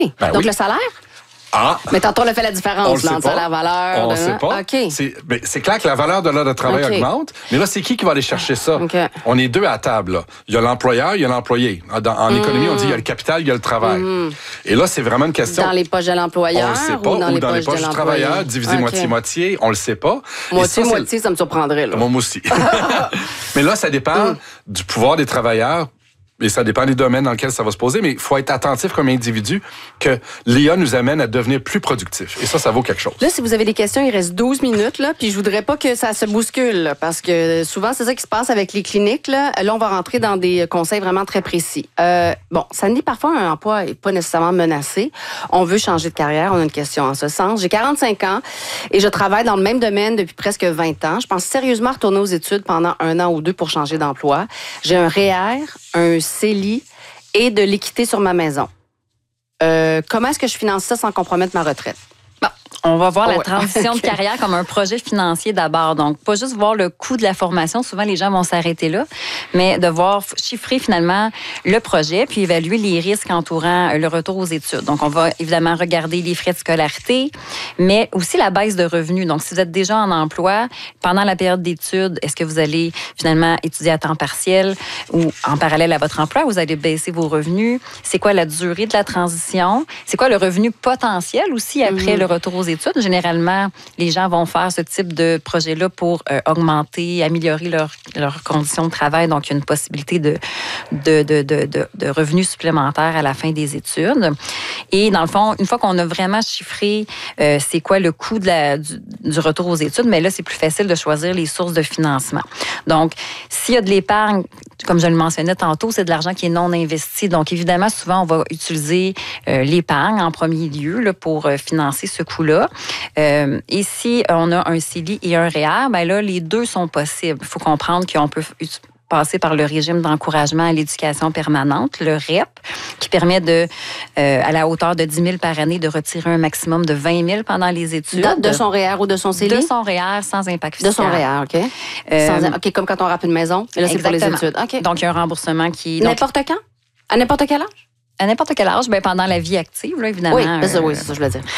Ben Donc, oui. le salaire? Ah! Mais tantôt, on a fait la différence là, entre salaire-valeur. On ne sait pas. OK. C'est clair que la valeur de l'heure de travail OK. augmente, mais là, c'est qui va aller chercher ça? OK. On est deux à la table. Là. Il y a l'employeur, il y a l'employé. En économie, on dit il y a le capital, il y a le travail. Et là, c'est vraiment une question... Dans les poches de l'employeur on le sait pas, ou dans les poches du de travailleur, l'employé? divisé OK. moitié-moitié, on le sait pas. Moitié-moitié, ça me surprendrait. Là. Moi aussi. Mais là, ça dépend du pouvoir des travailleurs. Et ça dépend des domaines dans lesquels ça va se poser, mais il faut être attentif comme individu que l'IA nous amène à devenir plus productifs. Et ça vaut quelque chose. Là, si vous avez des questions, il reste 12 minutes, là, puis je voudrais pas que ça se bouscule, là, parce que souvent, c'est ça qui se passe avec les cliniques. Là, on va rentrer dans des conseils vraiment très précis. Bon, ça dit parfois un emploi n'est pas nécessairement menacé. On veut changer de carrière, on a une question en ce sens. J'ai 45 ans et je travaille dans le même domaine depuis presque 20 ans. Je pense sérieusement à retourner aux études pendant 1 an ou 2 pour changer d'emploi. J'ai un REER, un CELI et de l'équité sur ma maison. Comment est-ce que je finance ça sans compromettre ma retraite? Bon, on va voir la ouais. transition OK. de carrière comme un projet financier d'abord. Donc, pas juste voir le coût de la formation. Souvent, les gens vont s'arrêter là, mais de voir chiffrer finalement le projet puis évaluer les risques entourant le retour aux études. Donc, on va évidemment regarder les frais de scolarité, mais aussi la baisse de revenus. Donc, si vous êtes déjà en emploi, pendant la période d'études, est-ce que vous allez finalement étudier à temps partiel ou en parallèle à votre emploi? Vous allez baisser vos revenus. C'est quoi la durée de la transition? C'est quoi le revenu potentiel aussi après le retour aux études? Généralement, les gens vont faire ce type de projet-là pour augmenter, améliorer leurs conditions de travail. Donc, il y a une possibilité de revenus supplémentaires à la fin des études. Et dans le fond, une fois qu'on a vraiment chiffré c'est quoi le coût du retour aux études, mais là, c'est plus facile de choisir les sources de financement. Donc, s'il y a de l'épargne, comme je le mentionnais tantôt, c'est de l'argent qui est non investi. Donc, évidemment, souvent, on va utiliser l'épargne en premier lieu là, pour financer ce coût-là. Et si on a un CELI et un REER, ben là, les deux sont possibles. Il faut comprendre qu'on peut passer par le régime d'encouragement à l'éducation permanente, le REP, qui permet à la hauteur de 10 000 par année, de retirer un maximum de 20 000 pendant les études. De son REER ou de son CELI? De son REER sans impact fiscal. De son REER, OK. OK, comme quand on rappe une maison. Et là, c'est pour les études. OK. Donc, il y a un remboursement qui... N'importe quand? À n'importe quel âge? À n'importe quel âge, bien, pendant la vie active, là, évidemment. Oui, c'est ça, je voulais dire.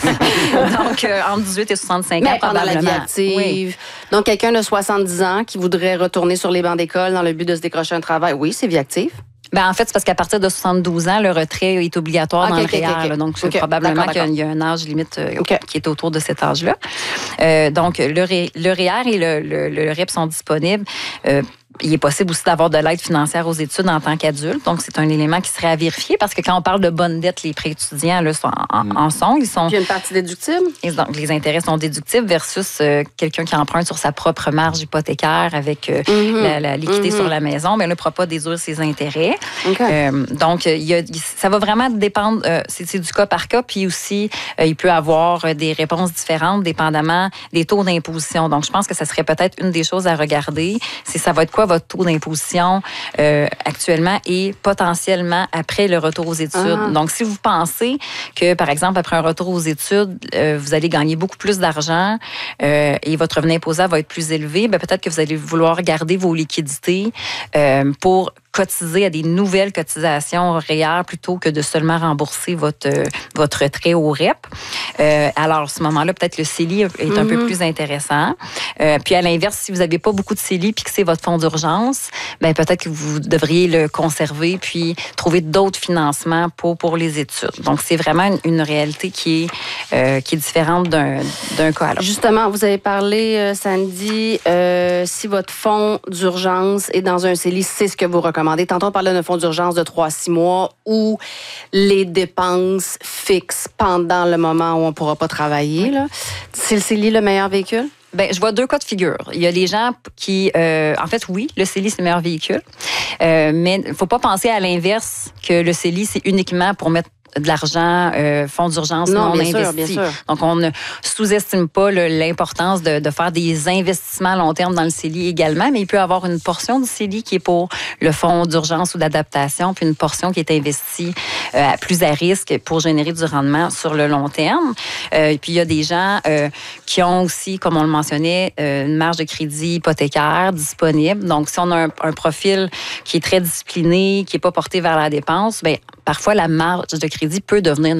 Donc, entre 18 et 65 ans, Mais pendant la vie probablement. active. Oui. Donc, quelqu'un de 70 ans qui voudrait retourner sur les bancs d'école dans le but de se décrocher un travail, oui, c'est vie active. Ben, en fait, c'est parce qu'à partir de 72 ans, le retrait est obligatoire dans le REER. Là. Donc, c'est probablement qu'il y a un âge limite qui est autour de cet âge-là. Donc, le REER et le REP sont disponibles. Il est possible aussi d'avoir de l'aide financière aux études en tant qu'adulte. Donc, c'est un élément qui serait à vérifier parce que quand on parle de bonne dette, les prêts étudiants là, Ils sont... Puis il y a une partie déductible. Et donc, les intérêts sont déductibles versus quelqu'un qui emprunte sur sa propre marge hypothécaire avec la liquidité sur la maison. Mais là, ne pourra pas déduire ses intérêts. Okay. Donc, ça va vraiment dépendre. C'est du cas par cas. Puis aussi, il peut y avoir des réponses différentes dépendamment des taux d'imposition. Donc, je pense que ça serait peut-être une des choses à regarder. Ça va être quoi votre taux d'imposition actuellement et potentiellement après le retour aux études. Donc, si vous pensez que, par exemple, après un retour aux études, vous allez gagner beaucoup plus d'argent et votre revenu imposable va être plus élevé, bien, peut-être que vous allez vouloir garder vos liquidités pour cotiser à des nouvelles cotisations REER plutôt que de seulement rembourser votre retrait au REP. Alors, à ce moment-là, peut-être le CELI est un peu plus intéressant. Puis, à l'inverse, si vous n'avez pas beaucoup de CELI puis que c'est votre fonds d'urgence, bien, peut-être que vous devriez le conserver puis trouver d'autres financements pour les études. Donc, c'est vraiment une réalité qui est différente d'un cas à l'autre. Justement, vous avez parlé, Sandy, si votre fonds d'urgence est dans un CELI, c'est ce que vous recommandez. Tantôt, on parlait d'un fonds d'urgence de 3-6 mois où les dépenses fixes pendant le moment où on ne pourra pas travailler. Là. C'est le CELI le meilleur véhicule? Bien, je vois deux cas de figure. Il y a les gens qui... en fait, oui, le CELI, c'est le meilleur véhicule. Mais il ne faut pas penser à l'inverse que le CELI, c'est uniquement pour mettre de l'argent, fonds d'urgence non bien investis. sûr, bien sûr. Donc, on ne sous-estime pas l'importance de faire des investissements à long terme dans le CELI également, mais il peut y avoir une portion du CELI qui est pour le fonds d'urgence ou d'adaptation, puis une portion qui est investie plus à risque pour générer du rendement sur le long terme. Et puis, il y a des gens qui ont aussi, comme on le mentionnait, une marge de crédit hypothécaire disponible. Donc, si on a un profil qui est très discipliné, qui n'est pas porté vers la dépense, bien, parfois la marge de crédit peut devenir